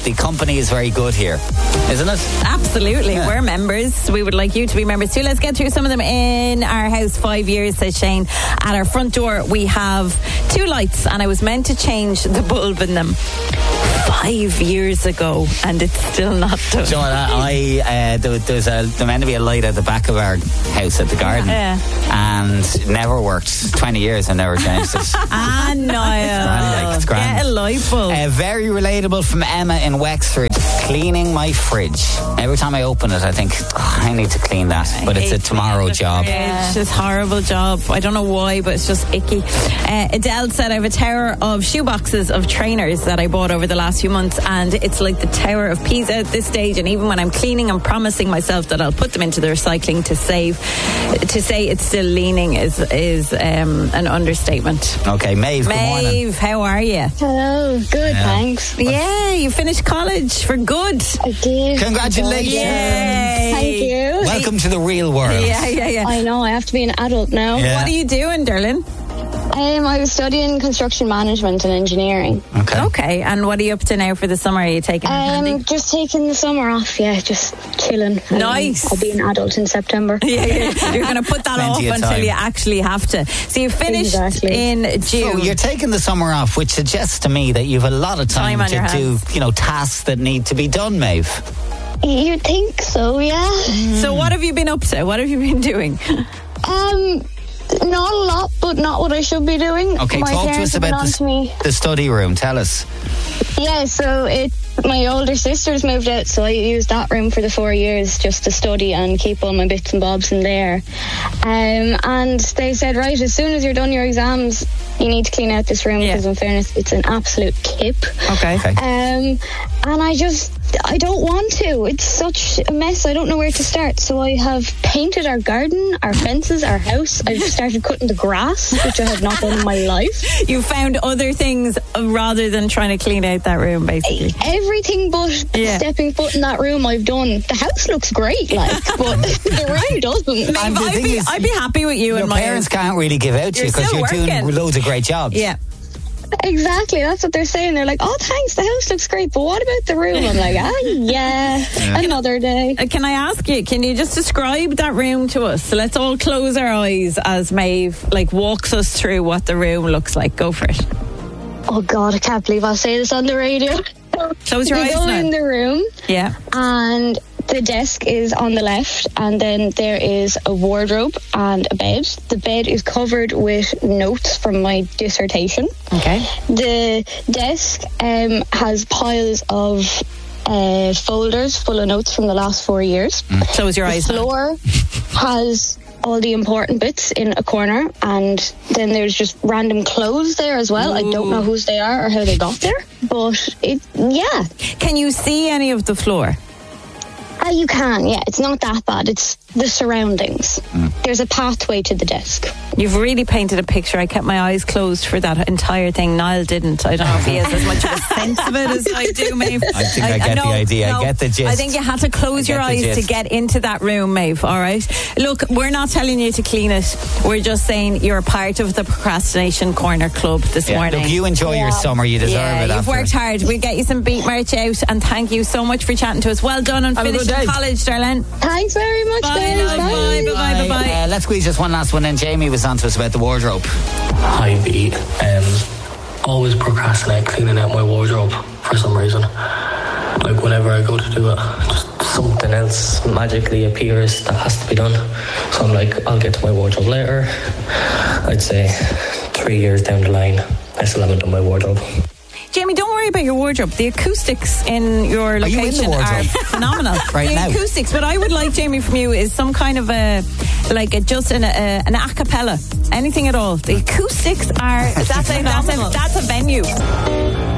the company is very good here, isn't it? Absolutely. Yeah. We're members. We would like you to be members too. Let's get through some of them. In our house 5 years, says Shane. At our front door we have 2 lights, and I was meant to change the bulb in them 5 years ago, and it's still not done. So there's meant to be a light at the back of our house at the garden, and it never worked. 20 years and never changed it. Niall. It's grand. Get a light bulb. Very relatable from Emma in Wexford. Cleaning my fridge. Every time I open it, I think, I need to clean that. But it's a tomorrow job. It's just a horrible job. I don't know why, but it's just icky. Adele said, I have a tower of shoeboxes of trainers that I bought over the last few months, and it's like the Tower of Pisa at this stage. And even when I'm cleaning, I'm promising myself that I'll put them into the recycling to save. To say it's still leaning is an understatement. Okay, Maeve, good morning. Maeve, how are you? Hello, good, thanks. Yeah, you finished college for good. I did. Congratulations. Yay. Thank you. Welcome to the real world. Yeah. I know, I have to be an adult now. Yeah. What are you doing, darling? I was studying construction management and engineering. Okay, and what are you up to now for the summer? Are you taking it handy? Just taking the summer off, just chilling. Nice. I'll be an adult in September. Yeah. You're going to put that off until you actually have to. So you finished in June. So you're taking the summer off, which suggests to me that you have a lot of time to do, tasks that need to be done, Maeve. You think so, yeah. So what have you been up to? What have you been doing? Not a lot, but not what I should be doing. Okay, my talk to us about the study room. Tell us. Yeah, so my older sister's moved out, so I used that room for the 4 years just to study and keep all my bits and bobs in there. And they said, right, as soon as you're done your exams, you need to clean out this room because, in fairness, it's an absolute tip. Okay. And I don't want to. It's such a mess. I don't know where to start. So I have painted our garden, our fences, our house. I've started cutting the grass, which I have not done in my life. You found other things rather than trying to clean out that room, basically. Everything but stepping foot in that room I've done. The house looks great, but the room doesn't. I'd be happy with you. Your parents can't really give out to you because you're doing loads of great jobs. Yeah. Exactly, that's what they're saying. They're like, oh, thanks, the house looks great, but what about the room? I'm like, another day. Can I ask you, can you just describe that room to us? So let's all close our eyes as Maeve walks us through what the room looks like. Go for it. Oh God, I can't believe I'll say this on the radio. Close your eyes now. Go in the room. Yeah. And the desk is on the left, and then there is a wardrobe and a bed. The bed is covered with notes from my dissertation. Okay. The desk has piles of folders full of notes from the last 4 years. Close your eyes. The floor has all the important bits in a corner, and then there's just random clothes there as well. Ooh. I don't know whose they are or how they got there, but Can you see any of the floor? You can, It's not that bad. It's the surroundings. There's a pathway to the desk. You've really painted a picture. I kept my eyes closed for that entire thing. Niall didn't. I don't know if he has as much of a sense of it as I do, Maeve. I think I get the idea. I get the gist. I think you had to close your eyes to get into that room, Maeve, all right? Look, we're not telling you to clean it. We're just saying you're part of the Procrastination Corner Club this morning. Look, you enjoy your summer. You deserve it. You've worked hard. We'll get you some beat merch out, and thank you so much for chatting to us. Well done on finishing college, darling. Thanks very much, guys. Bye. Let's squeeze just one last one in. Jamie was on to us about the wardrobe. Hi, B. Always procrastinate cleaning out my wardrobe for some reason. Like whenever I go to do it, just something else magically appears that has to be done. So I'm like, I'll get to my wardrobe later. I'd say 3 years down the line, I still haven't done my wardrobe. Jamie, don't worry about your wardrobe. The acoustics in your location are phenomenal. Right the now. Acoustics. What I would like, Jamie, from you is some kind of an a cappella. Anything at all. The acoustics are, that's a venue.